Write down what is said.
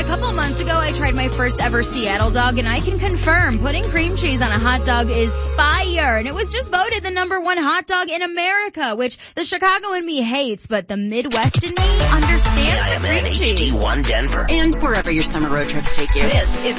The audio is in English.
couple months ago, I tried my first ever Seattle dog, and I can confirm putting cream cheese on a hot dog is fire. And it was just voted the #1 hot dog in America, which the Chicago in me hates, but the Midwest in me understands the cream cheese. HD1 Denver. And wherever your summer road trips take you. This is